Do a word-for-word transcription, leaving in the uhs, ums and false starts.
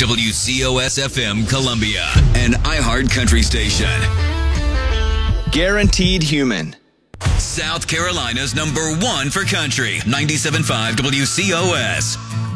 W C O S F M Columbia, an iHeart country station. Guaranteed Human. South Carolina's number one for country, ninety-seven point five W C O S.